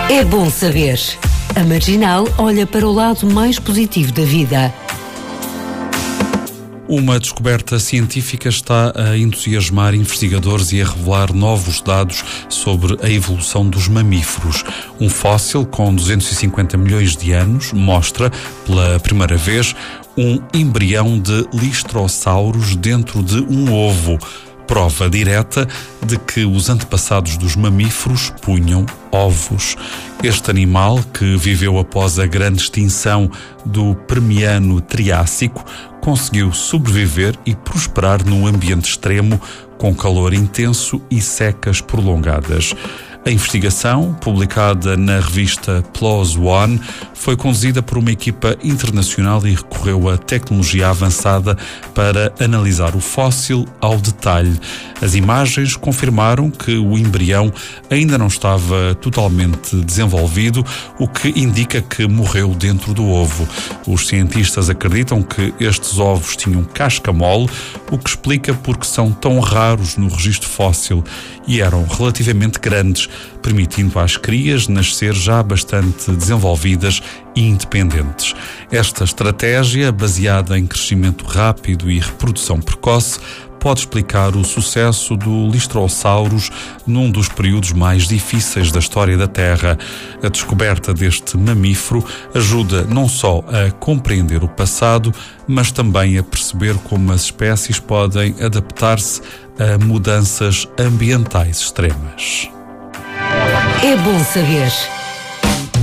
É bom saber. A Marginal olha para o lado mais positivo da vida. Uma descoberta científica está a entusiasmar investigadores e a revelar novos dados sobre a evolução dos mamíferos. Um fóssil com 250 milhões de anos mostra, pela primeira vez, um embrião de listrossauros dentro de um ovo. Prova direta de que os antepassados dos mamíferos punham ovos. Este animal, que viveu após a grande extinção do Permiano-Triássico, conseguiu sobreviver e prosperar num ambiente extremo, com calor intenso e secas prolongadas. A investigação, publicada na revista PLOS ONE, foi conduzida por uma equipa internacional e recorreu a tecnologia avançada para analisar o fóssil ao detalhe. As imagens confirmaram que o embrião ainda não estava totalmente desenvolvido, o que indica que morreu dentro do ovo. Os cientistas acreditam que estes ovos tinham casca mole, o que explica porque são tão raros no registro fóssil, e eram relativamente grandes, permitindo às crias nascer já bastante desenvolvidas e independentes. Esta estratégia, baseada em crescimento rápido e reprodução precoce, pode explicar o sucesso do Listrosaurus num dos períodos mais difíceis da história da Terra. A descoberta deste mamífero ajuda não só a compreender o passado, mas também a perceber como as espécies podem adaptar-se a mudanças ambientais extremas. É bom saber.